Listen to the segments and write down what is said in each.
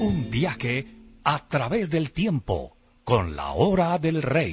Un viaje a través del tiempo con la Hora del Rey.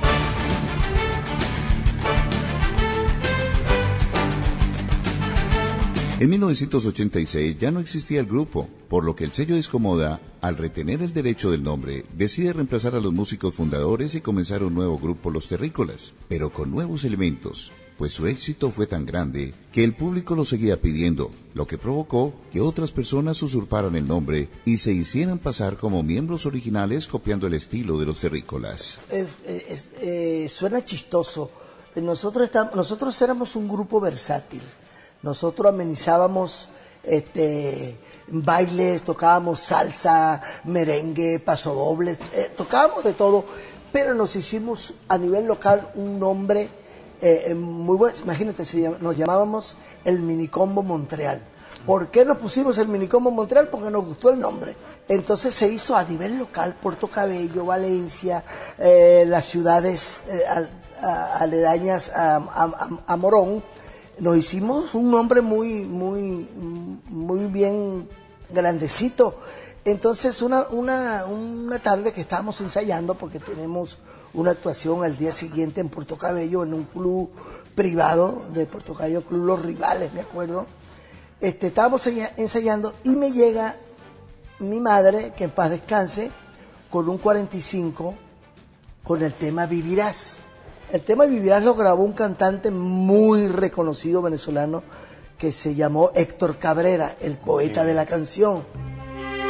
En 1986 ya no existía el grupo, por lo que el sello Discomoda, al retener el derecho del nombre, decide reemplazar a los músicos fundadores y comenzar un nuevo grupo, Los Terrícolas, pero con nuevos elementos, pues su éxito fue tan grande que el público lo seguía pidiendo, lo que provocó que otras personas usurparan el nombre y se hicieran pasar como miembros originales copiando el estilo de Los Terrícolas. Suena chistoso. Nosotros éramos un grupo versátil. Nosotros amenizábamos bailes, tocábamos salsa, merengue, pasodobles, tocábamos de todo, pero nos hicimos a nivel local un nombre muy bueno. Imagínate, nos llamábamos el Minicombo Montreal. ¿Por qué nos pusimos el Minicombo Montreal? Porque nos gustó el nombre. Entonces se hizo a nivel local, Puerto Cabello, Valencia, las ciudades aledañas a Morón. Nos hicimos un nombre muy bien grandecito. Entonces una tarde que estábamos ensayando, porque tenemos una actuación al día siguiente en Puerto Cabello, en un club privado de Puerto Cabello, Club Los Rivales, me acuerdo. Estábamos ensayando y me llega mi madre, que en paz descanse, con un 45 con el tema Vivirás. El tema Vivirás lo grabó un cantante muy reconocido venezolano que se llamó Héctor Cabrera, el poeta de la canción.